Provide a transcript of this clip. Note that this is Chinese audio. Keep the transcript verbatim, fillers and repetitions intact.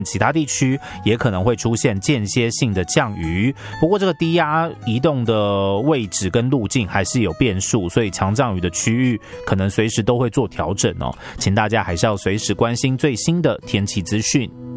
其他地区也可能会出现间歇性的降雨，不过这个低压移动的位置跟路径还是有变数，所以强降雨的区域可能随时都会做调整哦，请大家还是要随时关心最新的天气资讯。